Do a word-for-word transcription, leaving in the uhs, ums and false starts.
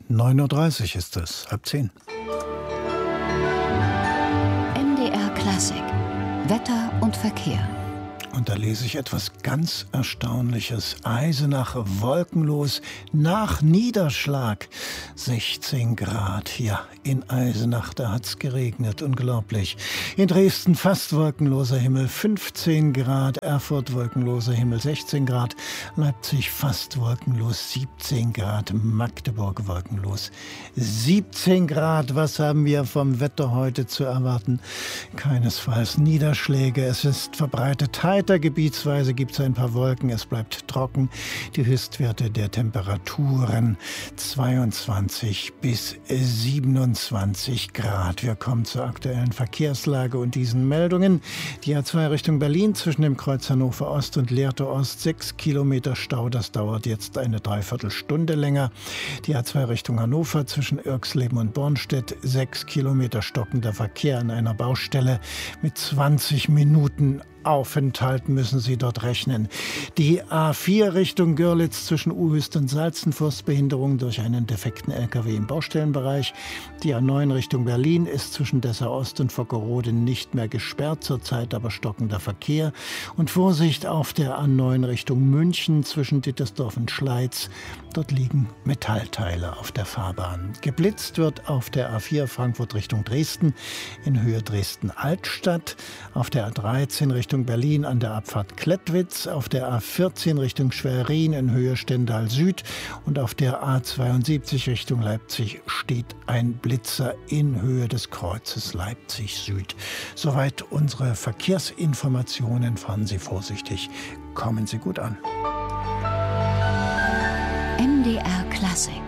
neun Uhr dreißig ist es, halb zehn. M D R Klassik, Wetter und Verkehr. Und da lese ich etwas ganz Erstaunliches. Eisenach wolkenlos nach Niederschlag. sechzehn Grad. Ja, in Eisenach, da hat's geregnet. Unglaublich. In Dresden fast wolkenloser Himmel, fünfzehn Grad. Erfurt wolkenloser Himmel, sechzehn Grad. Leipzig fast wolkenlos, siebzehn Grad. Magdeburg wolkenlos, siebzehn Grad. Was haben wir vom Wetter heute zu erwarten? Keinesfalls Niederschläge. Es ist verbreitet heiter. Gebietsweise gibt es ein paar Wolken, es bleibt trocken. Die Höchstwerte der Temperaturen zweiundzwanzig bis siebenundzwanzig Grad. Wir kommen zur aktuellen Verkehrslage und diesen Meldungen. Die A zwei Richtung Berlin zwischen dem Kreuz Hannover Ost und Lehrte Ost, sechs Kilometer Stau. Das dauert jetzt eine Dreiviertelstunde länger. Die A zwei Richtung Hannover zwischen Irxleben und Bornstedt, sechs Kilometer stockender Verkehr an einer Baustelle mit zwanzig Minuten Aufenthalt müssen Sie dort rechnen. Die A vier Richtung Görlitz zwischen Uhüst und Salzenfürst, Behinderung durch einen defekten L K W im Baustellenbereich. Die A neun Richtung Berlin ist zwischen Dessau Ost und Vockerode nicht mehr gesperrt, zurzeit aber stockender Verkehr. Und Vorsicht auf der A neun Richtung München zwischen Dittersdorf und Schleiz. Dort liegen Metallteile auf der Fahrbahn. Geblitzt wird auf der A vier Frankfurt Richtung Dresden in Höhe Dresden-Altstadt, auf der A dreizehn Richtung Berlin an der Abfahrt Klettwitz, auf der A vierzehn Richtung Schwerin in Höhe Stendal Süd und auf der A zweiundsiebzig Richtung Leipzig steht ein Blitzer in Höhe des Kreuzes Leipzig Süd. Soweit unsere Verkehrsinformationen. Fahren Sie vorsichtig, kommen Sie gut an. M D R Klassik.